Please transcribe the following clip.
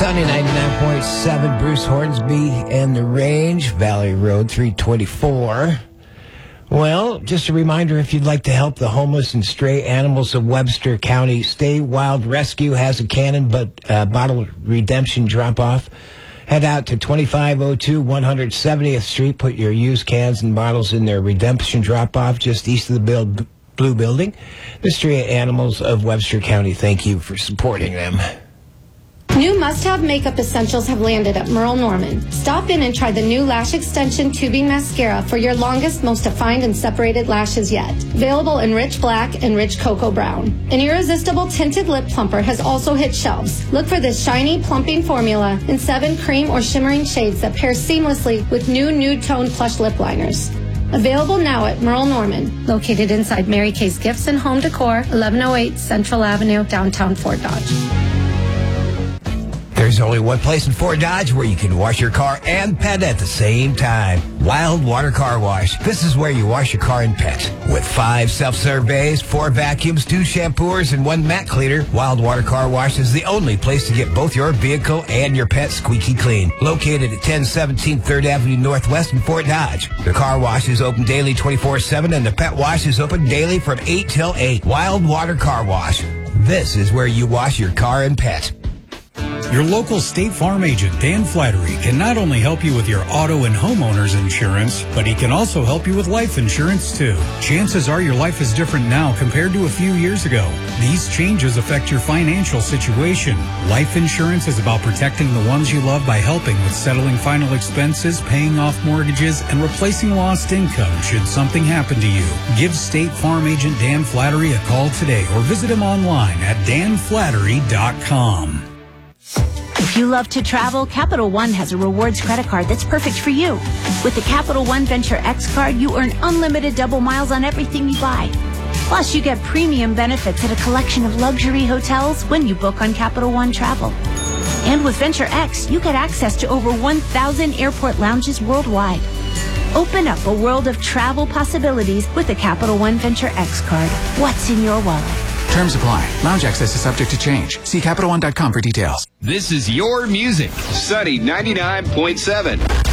Sunny 99.7, Bruce Hornsby and the Range, Valley Road 324. Well, just a reminder, if you'd like to help the homeless and stray animals of Webster County, Stay Wild Rescue has a cannon bottle redemption drop-off. Head out to 2502 170th Street. Put your used cans and bottles in their redemption drop-off just east of the Blue Building. The stray animals of Webster County, thank you for supporting them. New must-have makeup essentials have landed at Merle Norman. Stop in and try the new Lash Extension Tubing Mascara for your longest, most defined and separated lashes yet. Available in rich black and rich cocoa brown. An irresistible tinted lip plumper has also hit shelves. Look for this shiny, plumping formula in 7 cream or shimmering shades that pair seamlessly with new nude-toned plush lip liners. Available now at Merle Norman, located inside Mary Kay's Gifts and Home Decor, 1108 Central Avenue, downtown Fort Dodge. There's only one place in Fort Dodge where you can wash your car and pet at the same time. Wild Water Car Wash. This is where you wash your car and pet. With 5 self-serve bays, 4 vacuums, 2 shampoos, and 1 mat cleaner, Wild Water Car Wash is the only place to get both your vehicle and your pet squeaky clean. Located at 1017 3rd Avenue Northwest in Fort Dodge. The car wash is open daily 24/7, and the pet wash is open daily from 8 till 8. Wild Water Car Wash. This is where you wash your car and pet. Your local State Farm agent, Dan Flattery, can not only help you with your auto and homeowner's insurance, but he can also help you with life insurance, too. Chances are your life is different now compared to a few years ago. These changes affect your financial situation. Life insurance is about protecting the ones you love by helping with settling final expenses, paying off mortgages, and replacing lost income should something happen to you. Give State Farm agent Dan Flattery a call today or visit him online at danflattery.com. If you love to travel, Capital One has a rewards credit card that's perfect for you. With the Capital One Venture X card, you earn unlimited double miles on everything you buy. Plus, you get premium benefits at a collection of luxury hotels when you book on Capital One Travel. And with Venture X, you get access to over 1,000 airport lounges worldwide. Open up a world of travel possibilities with the Capital One Venture X card. What's in your wallet? Terms apply. Lounge access is subject to change. See CapitalOne.com for details. This is your music. Sunny 99.7.